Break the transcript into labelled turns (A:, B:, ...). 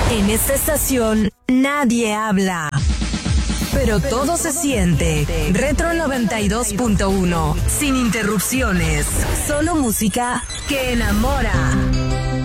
A: En esta estación nadie habla, pero todo se siente. Retro 92.1, sin interrupciones, solo música que enamora.